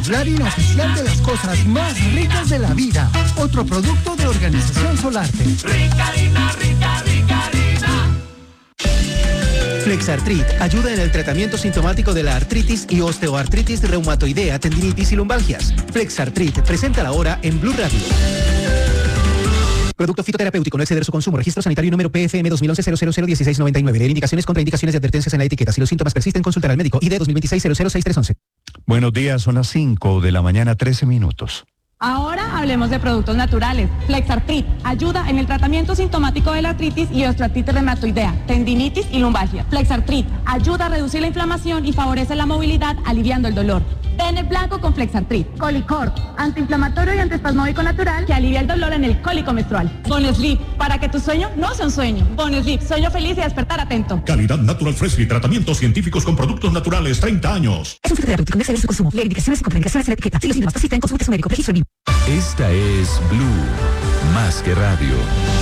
la harina oficial de las cosas más ricas de la vida. Otro producto de Organización Solarte. Rica harina, rica, rica harina. Flexartrit ayuda en el tratamiento sintomático de la artritis y osteoartritis reumatoidea, tendinitis y lumbalgias. Flexartrit, presenta la hora en Blue Radio. Producto fitoterapéutico, no exceder su consumo. Registro sanitario número PFM 2011-001699. Leer indicaciones, contraindicaciones y advertencias en la etiqueta. Si los síntomas persisten, consultar al médico. ID 2026-006311. Buenos días, son las 5 de la mañana, 13 minutos. Ahora hablemos de productos naturales. Flexartrit ayuda en el tratamiento sintomático de la artritis y osteoartritis reumatoidea, tendinitis y lumbalgia. Flexartrit ayuda a reducir la inflamación y favorece la movilidad, aliviando el dolor. Ten blanco con Flexartrit. Colicort, antiinflamatorio y antiespasmódico natural que alivia el dolor en el cólico menstrual. Bonesleep, para que tu sueño no sea un sueño. Bonesleep, sueño feliz y despertar atento. Calidad Natural Fresh y tratamientos científicos con productos naturales, 30 años. Es un fitoterapéutico, no exceder su consumo. Leer indicaciones y contraindicaciones en la etiqueta. Si los síntomas persisten, consulte a su médico. Registro BIM. Esta es Blue, más que radio.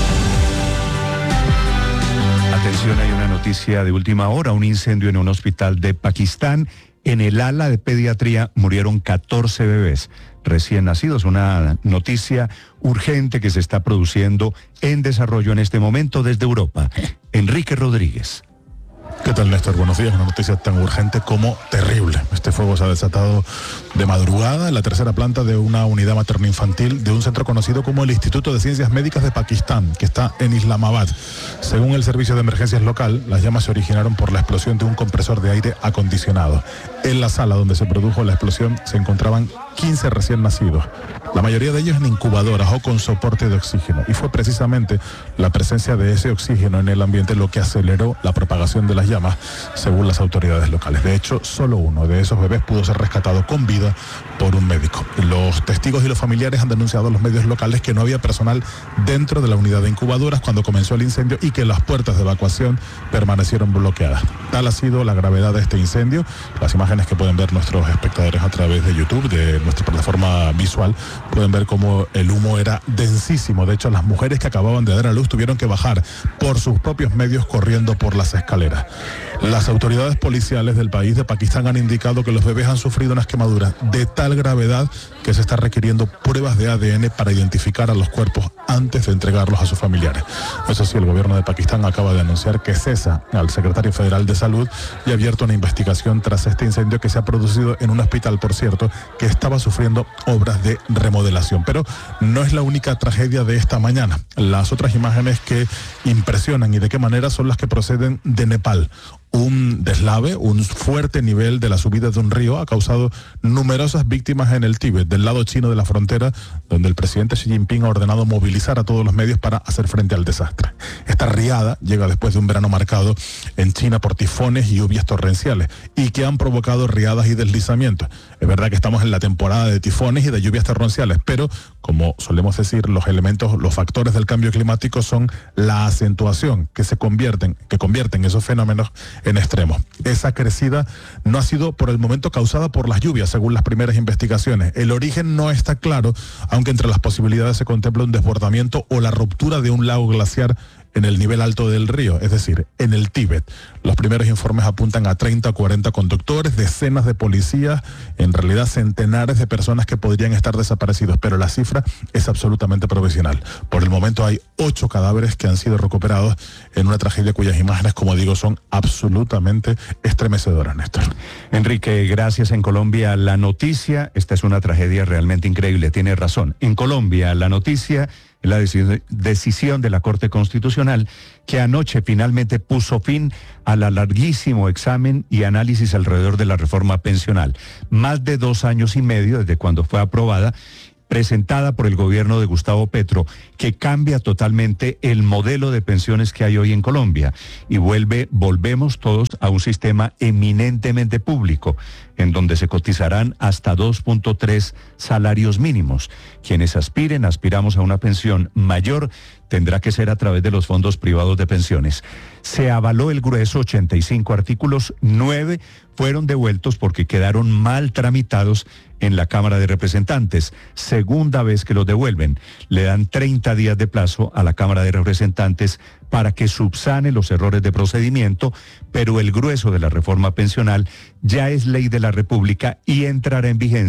Atención, hay una noticia de última hora, un incendio en un hospital de Pakistán. En el ala de pediatría murieron 14 bebés recién nacidos. Una noticia urgente que se está produciendo en desarrollo en este momento desde Europa. Enrique Rodríguez. ¿Qué tal, Néstor? Buenos días. Una noticia tan urgente como terrible. Este fuego se ha desatado de madrugada en la tercera planta de una unidad materno-infantil de un centro conocido como el Instituto de Ciencias Médicas de Pakistán, que está en Islamabad. Según el servicio de emergencias local, las llamas se originaron por la explosión de un compresor de aire acondicionado. En la sala donde se produjo la explosión se encontraban 15 recién nacidos, la mayoría de ellos en incubadoras o con soporte de oxígeno. Y fue precisamente la presencia de ese oxígeno en el ambiente lo que aceleró la propagación de las llamas, según las autoridades locales. De hecho, solo uno de esos bebés pudo ser rescatado con vida por un médico. Los testigos y los familiares han denunciado a los medios locales que no había personal dentro de la unidad de incubadoras cuando comenzó el incendio y que las puertas de evacuación permanecieron bloqueadas. Tal ha sido la gravedad de este incendio. Las imágenes que pueden ver nuestros espectadores a través de YouTube, de nuestra plataforma visual, pueden ver cómo el humo era densísimo. De hecho, las mujeres que acababan de dar a luz tuvieron que bajar por sus propios medios corriendo por las escaleras. Las autoridades policiales del país de Pakistán han indicado que los bebés han sufrido unas quemaduras de tal gravedad que se está requiriendo pruebas de ADN para identificar a los cuerpos antes de entregarlos a sus familiares. Eso sí, el gobierno de Pakistán acaba de anunciar que cesa al secretario federal de Salud y ha abierto una investigación tras este incendio que se ha producido en un hospital, por cierto, que estaba sufriendo obras de remodelación. Pero no es la única tragedia de esta mañana. Las otras imágenes que impresionan y de qué manera son las que proceden de Nepal. Un deslave, un fuerte nivel de la subida de un río ha causado numerosas víctimas en el Tíbet, del lado chino de la frontera, donde el presidente Xi Jinping ha ordenado movilizar a todos los medios para hacer frente al desastre. Esta riada llega después de un verano marcado en China por tifones y lluvias torrenciales y que han provocado riadas y deslizamientos. Es verdad que estamos en la temporada de tifones y de lluvias torrenciales, pero como solemos decir, los factores del cambio climático son la acentuación que convierten esos fenómenos en extremos. Esa crecida no ha sido por el momento causada por las lluvias, según las primeras investigaciones. El origen no está claro, aunque entre las posibilidades se contempla un desbordamiento o la ruptura de un lago glaciar en el nivel alto del río, es decir, en el Tíbet. Los primeros informes apuntan a 30 o 40 conductores, decenas de policías, en realidad centenares de personas que podrían estar desaparecidos, pero la cifra es absolutamente provisional. Por el momento hay 8 cadáveres que han sido recuperados en una tragedia cuyas imágenes, como digo, son absolutamente estremecedoras, Néstor. Enrique, gracias. En Colombia, la noticia, esta es una tragedia realmente increíble, tiene razón. En Colombia, la noticia, la decisión de la Corte Constitucional que anoche finalmente puso fin al larguísimo examen y análisis alrededor de la reforma pensional. Más de 2 años y medio desde cuando fue aprobada, presentada por el gobierno de Gustavo Petro, que cambia totalmente el modelo de pensiones que hay hoy en Colombia y volvemos todos a un sistema eminentemente público, en donde se cotizarán hasta 2.3 salarios mínimos. Quienes aspiramos a una pensión mayor, tendrá que ser a través de los fondos privados de pensiones. Se avaló el grueso, 85 artículos, 9 fueron devueltos porque quedaron mal tramitados en la Cámara de Representantes. Segunda vez que los devuelven. Le dan 30 días de plazo a la Cámara de Representantes para que subsane los errores de procedimiento, pero el grueso de la reforma pensional ya es ley de la República y entrará en vigencia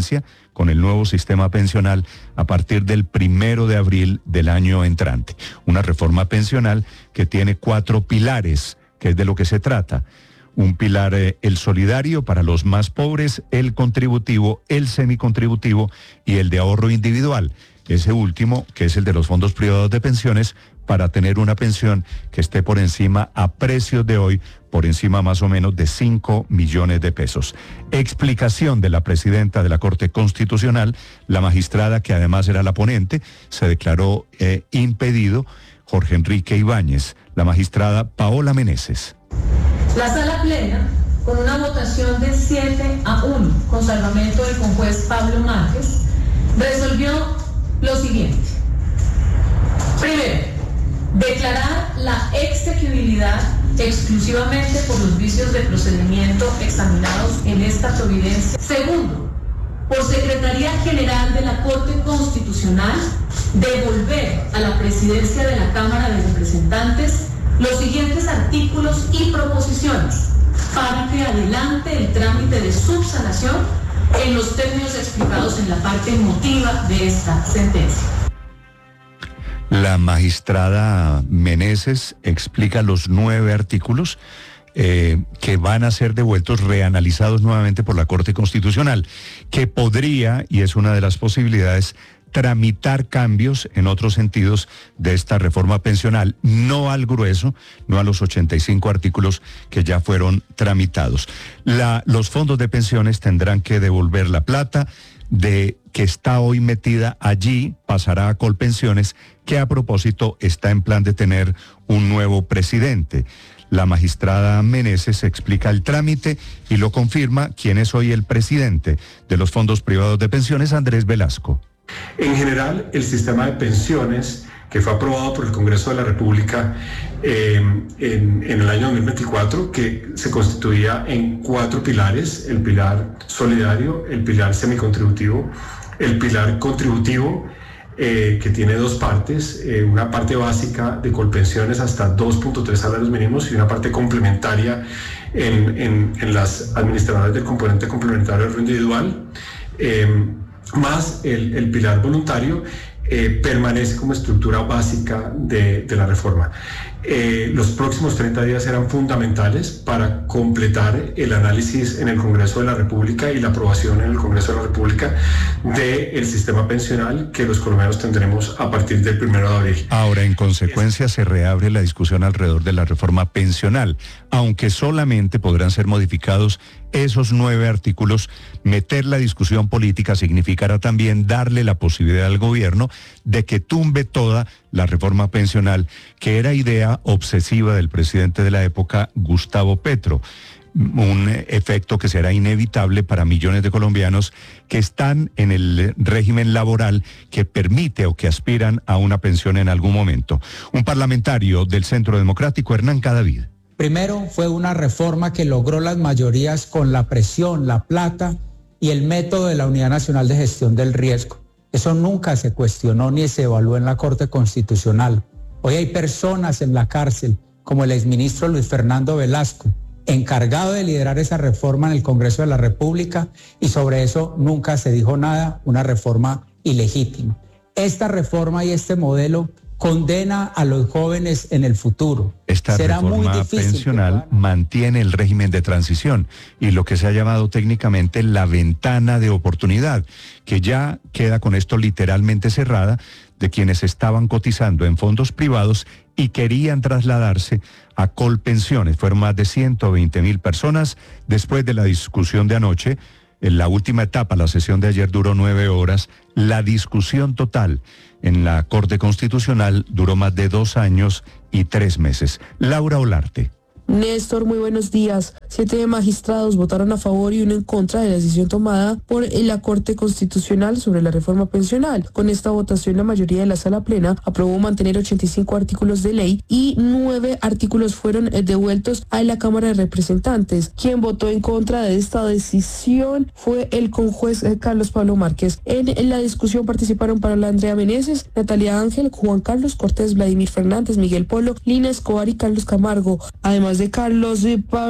con el nuevo sistema pensional a partir del 1 de abril del año entrante. Una reforma pensional que tiene 4 pilares, que es de lo que se trata. Un pilar, el solidario para los más pobres, el contributivo, el semicontributivo y el de ahorro individual. Ese último, que es el de los fondos privados de pensiones, para tener una pensión que esté por encima, a precios de hoy, por encima más o menos de 5 millones de pesos. Explicación de la presidenta de la Corte Constitucional, la magistrada que además era la ponente, se declaró impedido, Jorge Enrique Ibáñez, la magistrada Paola Meneses. La sala plena, con una votación de 7-1, con salvamento del conjuez Pablo Márquez, resolvió lo siguiente. Primero, declarar la exequibilidad exclusivamente por los vicios de procedimiento examinados en esta providencia. Segundo, por Secretaría General de la Corte Constitucional, devolver a la presidencia de la Cámara de Representantes los siguientes artículos y proposiciones para que adelante el trámite de subsanación en los términos explicados en la parte motiva de esta sentencia. La magistrada Meneses explica los 9 artículos que van a ser devueltos, reanalizados nuevamente por la Corte Constitucional, que podría, y es una de las posibilidades, tramitar cambios en otros sentidos de esta reforma pensional, no al grueso, no a los 85 artículos que ya fueron tramitados. Los fondos de pensiones tendrán que devolver la plata de que está hoy metida allí, pasará a Colpensiones, que a propósito está en plan de tener un nuevo presidente. La magistrada Meneses explica el trámite y lo confirma quien es hoy el presidente de los fondos privados de pensiones, Andrés Velasco. En general, el sistema de pensiones que fue aprobado por el Congreso de la República en el año 2024, que se constituía en 4 pilares: el pilar solidario, el pilar semicontributivo, el pilar contributivo, que tiene 2 partes, una parte básica de Colpensiones hasta 2.3 salarios mínimos y una parte complementaria en las administradoras del componente complementario de ahorro individual, más el pilar voluntario, permanece como estructura básica de la reforma. Los próximos 30 días serán fundamentales para completar el análisis en el Congreso de la República y la aprobación en el Congreso de la República del sistema pensional que los colombianos tendremos a partir del 1 de abril. Ahora, en consecuencia, se reabre la discusión alrededor de la reforma pensional, aunque solamente podrán ser modificados esos 9 artículos. Meter la discusión política significará también darle la posibilidad al gobierno de que tumbe toda la reforma pensional, que era idea obsesiva del presidente de la época, Gustavo Petro. Un efecto que será inevitable para millones de colombianos que están en el régimen laboral que permite o que aspiran a una pensión en algún momento. Un parlamentario del Centro Democrático, Hernán Cadavid. Primero, fue una reforma que logró las mayorías con la presión, la plata y el método de la Unidad Nacional de Gestión del Riesgo. Eso nunca se cuestionó ni se evaluó en la Corte Constitucional. Hoy hay personas en la cárcel, como el exministro Luis Fernando Velasco, encargado de liderar esa reforma en el Congreso de la República, y sobre eso nunca se dijo nada, una reforma ilegítima. Esta reforma y este modelo condena a los jóvenes en el futuro. Esta reforma pensional mantiene el régimen de transición y lo que se ha llamado técnicamente la ventana de oportunidad, que ya queda con esto literalmente cerrada, de quienes estaban cotizando en fondos privados y querían trasladarse a Colpensiones. Fueron más de 120.000 personas. Después de la discusión de anoche, en la última etapa, la sesión de ayer duró 9 horas, la discusión total en la Corte Constitucional duró más de 2 años y 3 meses. Laura Olarte. Néstor, muy buenos días. 7 magistrados votaron a favor y 1 en contra de la decisión tomada por la Corte Constitucional sobre la reforma pensional. Con esta votación, la mayoría de la sala plena aprobó mantener 85 artículos de ley y 9 artículos fueron devueltos a la Cámara de Representantes. Quien votó en contra de esta decisión fue el conjuez Carlos Pablo Márquez. En la discusión participaron Paola Andrea Meneses, Natalia Ángel, Juan Carlos Cortés, Vladimir Fernández, Miguel Polo, Lina Escobar y Carlos Camargo. Además de Carlos Pablo Márquez,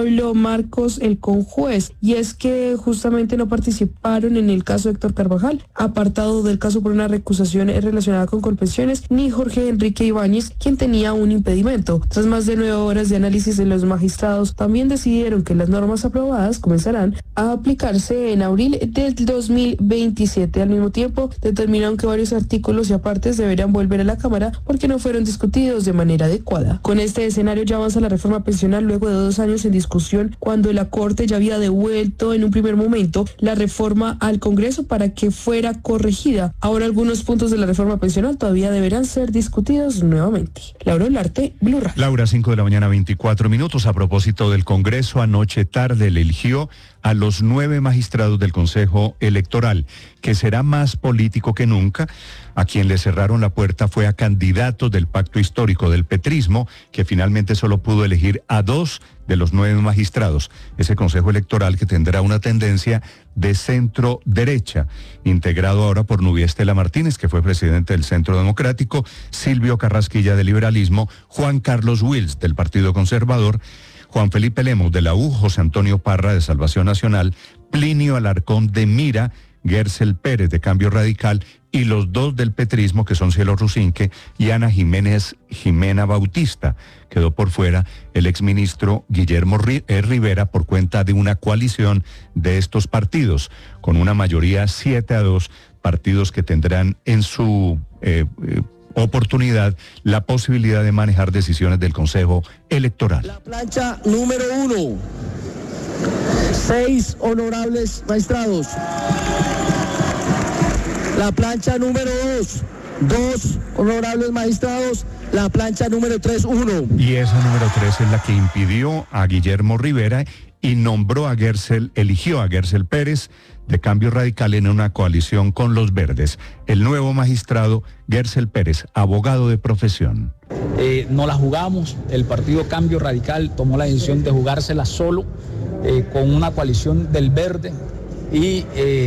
Marcos el conjuez, y es que justamente no participaron en el caso de Héctor Carvajal, apartado del caso por una recusación relacionada con Colpensiones, ni Jorge Enrique Ibáñez, quien tenía un impedimento. Tras más de 9 horas de análisis de los magistrados, también decidieron que las normas aprobadas comenzarán a aplicarse en abril del 2027. Al mismo tiempo, determinaron que varios artículos y apartes deberán volver a la Cámara porque no fueron discutidos de manera adecuada. Con este escenario ya avanza la reforma pensional luego de 2 años en discusión, cuando la Corte ya había devuelto en un primer momento la reforma al Congreso para que fuera corregida. Ahora algunos puntos de la reforma pensional todavía deberán ser discutidos nuevamente. Laura Olarte, Blue Radio. Laura, 5:24 a.m. A propósito del Congreso, anoche tarde eligió a los 9 magistrados del Consejo Electoral, que será más político que nunca. A quien le cerraron la puerta fue a candidatos del pacto histórico del petrismo, que finalmente solo pudo elegir a 2 de los 9 magistrados. Ese Consejo Electoral que tendrá una tendencia de centro derecha, integrado ahora por Nubia Estela Martínez, que fue presidente del Centro Democrático, Silvio Carrasquilla del Liberalismo, Juan Carlos Wills del Partido Conservador, Juan Felipe Lemos de la U, José Antonio Parra de Salvación Nacional, Plinio Alarcón de Mira, Gersel Pérez de Cambio Radical y los 2 del petrismo, que son Cielo Rusinque y Ana Jimena Bautista. Quedó por fuera el exministro Guillermo Rivera por cuenta de una coalición de estos partidos, con una mayoría 7-2, partidos que tendrán en su oportunidad la posibilidad de manejar decisiones del Consejo Electoral. La plancha número 1, 6 honorables magistrados. La plancha número 2, 2 honorables magistrados. La plancha número 3, 1. Y esa número 3 es la que impidió a Guillermo Rivera y eligió a Gersel Pérez de Cambio Radical en una coalición con los Verdes. El nuevo magistrado Gersel Pérez, abogado de profesión. No la jugamos, el partido Cambio Radical tomó la decisión de jugársela solo con una coalición del Verde y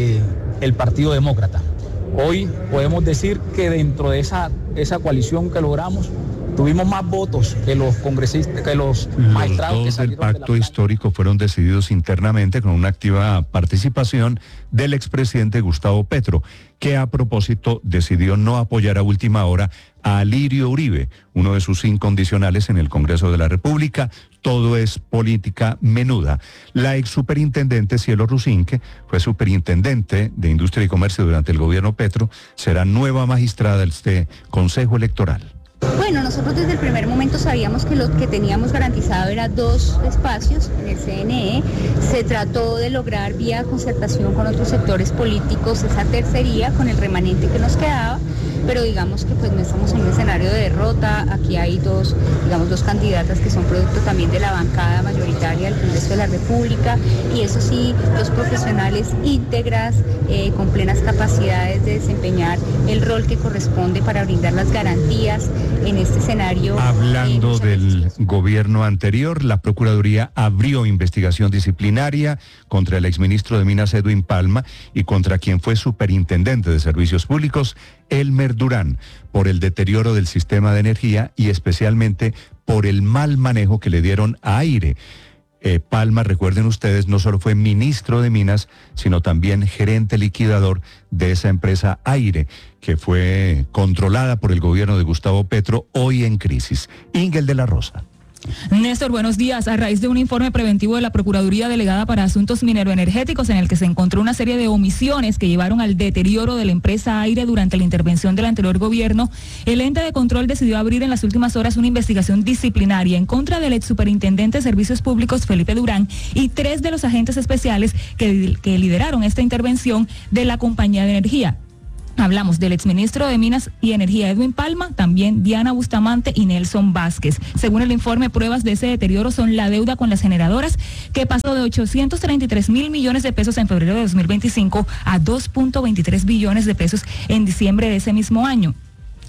el Partido Demócrata. Hoy podemos decir que dentro de esa coalición que logramos, tuvimos más votos que los congresistas, que los magistrados. Los 2 del pacto histórico fueron decididos internamente con una activa participación del expresidente Gustavo Petro, que a propósito decidió no apoyar a última hora a Alirio Uribe, uno de sus incondicionales en el Congreso de la República. Todo es política menuda. La ex superintendente Cielo Rusinque fue superintendente de Industria y Comercio durante el gobierno Petro, será nueva magistrada de este Consejo Electoral. Bueno, nosotros desde el primer momento sabíamos que lo que teníamos garantizado era 2 espacios en el CNE. Se trató de lograr vía concertación con otros sectores políticos esa tercería con el remanente que nos quedaba, pero digamos que pues no estamos en un escenario de derrota. Aquí hay 2 candidatas que son producto también de la bancada mayoritaria del Congreso de la República, y eso sí, 2 profesionales íntegras con plenas capacidades de desempeñar el rol que corresponde para brindar las garantías en este escenario. Hablando del gobierno anterior, la Procuraduría abrió investigación disciplinaria contra el exministro de Minas Edwin Palma y contra quien fue superintendente de Servicios Públicos, Elmer Durán, por el deterioro del sistema de energía y especialmente por el mal manejo que le dieron a Aire. Palma, recuerden ustedes, no solo fue ministro de Minas, sino también gerente liquidador de esa empresa Aire, que fue controlada por el gobierno de Gustavo Petro, hoy en crisis. Ingel de la Rosa. Néstor, buenos días. A raíz de un informe preventivo de la Procuraduría Delegada para Asuntos Mineroenergéticos en el que se encontró una serie de omisiones que llevaron al deterioro de la empresa Aire durante la intervención del anterior gobierno, el ente de control decidió abrir en las últimas horas una investigación disciplinaria en contra del ex superintendente de Servicios Públicos, Felipe Durán, y 3 de los agentes especiales que lideraron esta intervención de la compañía de energía. Hablamos del exministro de Minas y Energía, Edwin Palma, también Diana Bustamante y Nelson Vázquez. Según el informe, pruebas de ese deterioro son la deuda con las generadoras, que pasó de 833.000 millones de pesos en febrero de 2025 a 2.23 billones de pesos en diciembre de ese mismo año.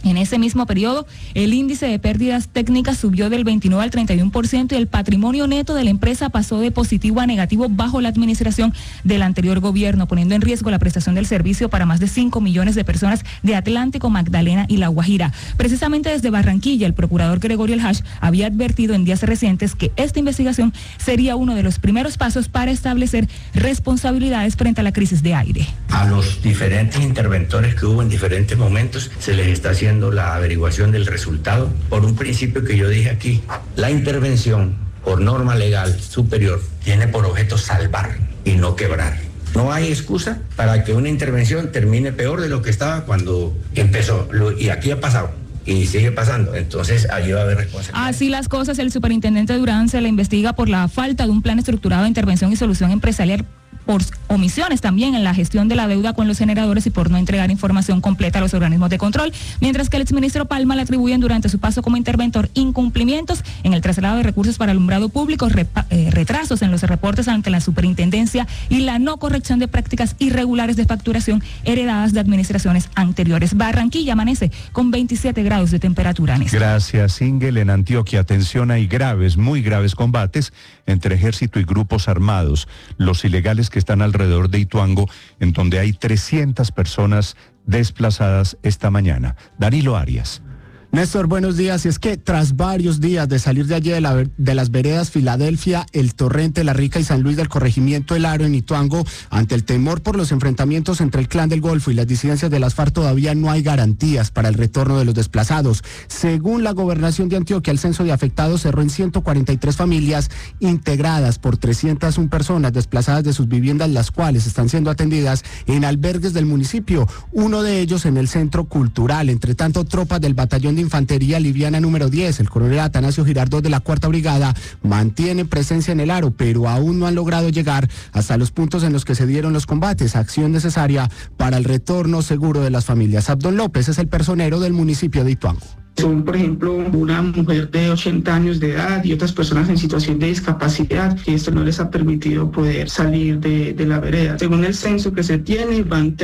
En ese mismo periodo, el índice de pérdidas técnicas subió del 29 al 31% y el patrimonio neto de la empresa pasó de positivo a negativo bajo la administración del anterior gobierno, poniendo en riesgo la prestación del servicio para más de 5 millones de personas de Atlántico, Magdalena y La Guajira. Precisamente desde Barranquilla, el procurador Gregorio El Hash había advertido en días recientes que esta investigación sería uno de los primeros pasos para establecer responsabilidades frente a la crisis de aire. A los diferentes interventores que hubo en diferentes momentos se les está haciendo la averiguación del resultado por un principio que yo dije aquí. La intervención por norma legal superior tiene por objeto salvar y no quebrar. No hay excusa para que una intervención termine peor de lo que estaba cuando empezó, y aquí ha pasado. Y sigue pasando, entonces allí va a haber responsabilidad. Así las cosas, el superintendente Durán se le investiga por la falta de un plan estructurado de intervención y solución empresarial, por omisiones también en la gestión de la deuda con los generadores y por no entregar información completa a los organismos de control, mientras que el exministro Palma le atribuyen durante su paso como interventor incumplimientos en el traslado de recursos para alumbrado público, retrasos en los reportes ante la superintendencia y la no corrección de prácticas irregulares de facturación heredadas de administraciones anteriores. Barranquilla amanece con 27 grados de temperatura. Gracias, Ingel. En Antioquia, atención, hay graves, muy graves combates entre ejército y grupos armados. Los ilegales que están alrededor de Ituango, en donde hay 300 personas desplazadas esta mañana. Danilo Arias. Néstor, buenos días. Y es que tras varios días de salir de allí de las veredas Filadelfia, El Torrente, La Rica y San Luis del corregimiento El Aro en Ituango, ante el temor por los enfrentamientos entre el Clan del Golfo y las disidencias de las FARC, todavía no hay garantías para el retorno de los desplazados. Según la Gobernación de Antioquia, el censo de afectados cerró en 143 familias integradas por 301 personas desplazadas de sus viviendas, las cuales están siendo atendidas en albergues del municipio, uno de ellos en el Centro Cultural. Entre tanto, tropas del Batallón de Infantería Liviana número 10, el coronel Atanasio Girardot de la 4ª Brigada, mantiene presencia en El Aro, pero aún no han logrado llegar hasta los puntos en los que se dieron los combates, acción necesaria para el retorno seguro de las familias. Abdón López es el personero del municipio de Ituango. Son, por ejemplo, una mujer de 80 años de edad y otras personas en situación de discapacidad, que esto no les ha permitido poder salir de la vereda. Según el censo que se tiene, van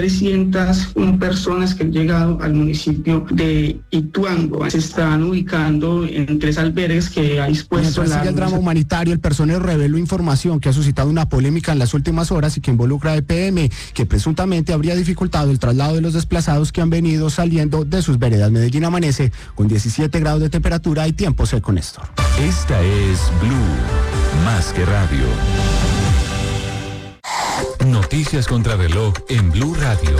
301 personas que han llegado al municipio de Ituango. Se están ubicando en 3 albergues que ha dispuesto Mientras sigue el drama humanitario, el personero reveló información que ha suscitado una polémica en las últimas horas y que involucra a EPM, que presuntamente habría dificultado el traslado de los desplazados que han venido saliendo de sus veredas. Medellín amanece con 17 grados de temperatura y tiempo seco, Néstor. Esta es Blue, más que radio. Noticias contra reloj en Blue Radio.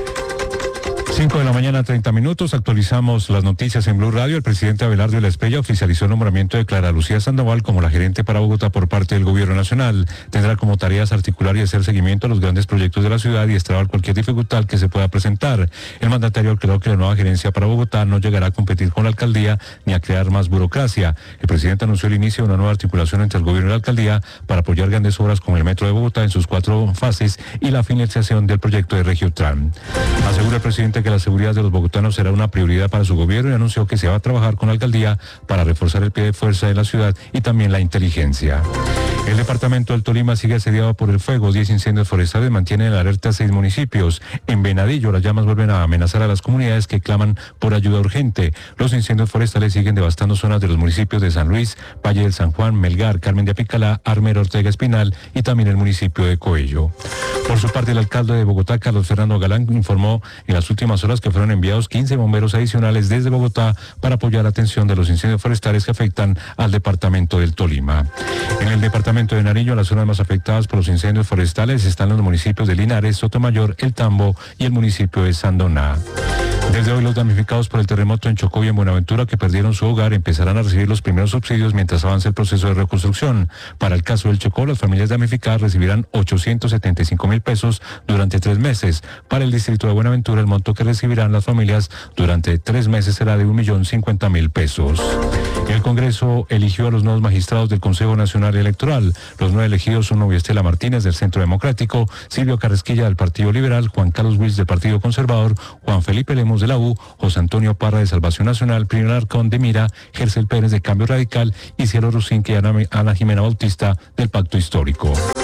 5 de la mañana, 30 minutos. Actualizamos las noticias en Blue Radio. El presidente Abelardo Elespella oficializó el nombramiento de Clara Lucía Sandoval como la gerente para Bogotá por parte del gobierno nacional. Tendrá como tareas articular y hacer seguimiento a los grandes proyectos de la ciudad y destrabar cualquier dificultad que se pueda presentar. El mandatario aclaró que la nueva gerencia para Bogotá no llegará a competir con la alcaldía ni a crear más burocracia. El presidente anunció el inicio de una nueva articulación entre el gobierno y la alcaldía para apoyar grandes obras como el metro de Bogotá en sus 4 fases y la finalización del proyecto de Regiotran. Asegura el presidente que la seguridad de los bogotanos será una prioridad para su gobierno y anunció que se va a trabajar con la alcaldía para reforzar el pie de fuerza de la ciudad y también la inteligencia. El departamento del Tolima sigue asediado por el fuego. 10 incendios forestales mantienen en alerta 6 municipios. En Venadillo, las llamas vuelven a amenazar a las comunidades que claman por ayuda urgente. Los incendios forestales siguen devastando zonas de los municipios de San Luis, Valle del San Juan, Melgar, Carmen de Apicalá, Armero, Ortega Espinal y también el municipio de Coello. Por su parte, el alcalde de Bogotá, Carlos Fernando Galán, informó en las últimas horas que fueron enviados 15 bomberos adicionales desde Bogotá para apoyar la atención de los incendios forestales que afectan al departamento del Tolima. En el departamento de Nariño, las zonas más afectadas por los incendios forestales están los municipios de Linares, Sotomayor, El Tambo y el municipio de Sandoná. Desde hoy, los damnificados por el terremoto en Chocó y en Buenaventura que perdieron su hogar empezarán a recibir los primeros subsidios mientras avance el proceso de reconstrucción. Para el caso del Chocó, las familias damnificadas recibirán 875.000 pesos durante 3 meses. Para el distrito de Buenaventura, el monto que recibirán las familias durante 3 meses será de 1.050.000 pesos. El Congreso eligió a los nuevos magistrados del Consejo Nacional Electoral. Los 9 elegidos son Novia Estela Martínez del Centro Democrático, Silvio Carrasquilla del Partido Liberal, Juan Carlos Wills del Partido Conservador, Juan Felipe Lemos de la U, José Antonio Parra de Salvación Nacional, Primer Arcón de Mira, Gercel Pérez de Cambio Radical y Cielo Rusinque y Ana Jimena Bautista del Pacto Histórico.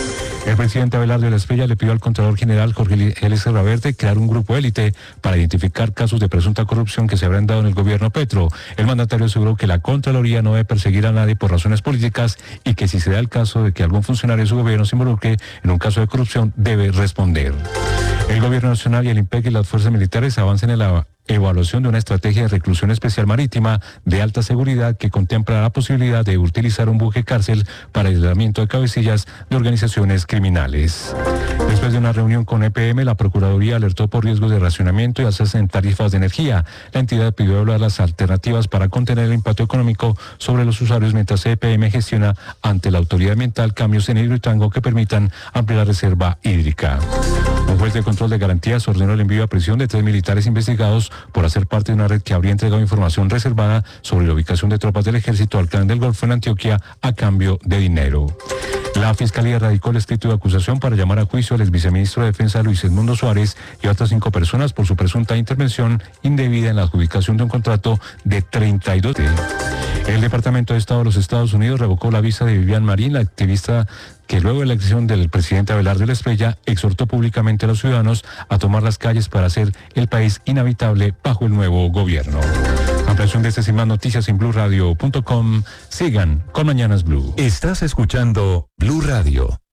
El presidente Abelardo de la Espriella le pidió al Contralor General Jorge Eliezer Raverte crear un grupo élite para identificar casos de presunta corrupción que se habrán dado en el gobierno Petro. El mandatario aseguró que la Contraloría no debe perseguir a nadie por razones políticas y que si se da el caso de que algún funcionario de su gobierno se involucre en un caso de corrupción, debe responder. El gobierno nacional y el IMPEC y las fuerzas militares avanzan en la evaluación de una estrategia de reclusión especial marítima de alta seguridad que contempla la posibilidad de utilizar un buque cárcel para el aislamiento de cabecillas de organizaciones criminales. Después de una reunión con EPM, la Procuraduría alertó por riesgos de racionamiento y alzas en tarifas de energía. La entidad pidió evaluar las alternativas para contener el impacto económico sobre los usuarios mientras EPM gestiona ante la autoridad ambiental cambios en Hidroituango que permitan ampliar la reserva hídrica. Un juez de control de garantías ordenó el envío a prisión de 3 militares investigados por hacer parte de una red que habría entregado información reservada sobre la ubicación de tropas del ejército al clan del Golfo en Antioquia a cambio de dinero. La Fiscalía radicó el escrito de acusación para llamar a juicio al exviceministro de Defensa Luis Edmundo Suárez y a otras 5 personas por su presunta intervención indebida en la adjudicación de un contrato de 32. El Departamento de Estado de los Estados Unidos revocó la visa de Vivian Marín, la activista que luego de la elección del presidente Abelardo de la Espriella exhortó públicamente a los ciudadanos a tomar las calles para hacer el país inhabitable bajo el nuevo gobierno. Ampliación de estas y más noticias en BluRadio.com. Sigan con Mañanas Blue. Estás escuchando Blue Radio.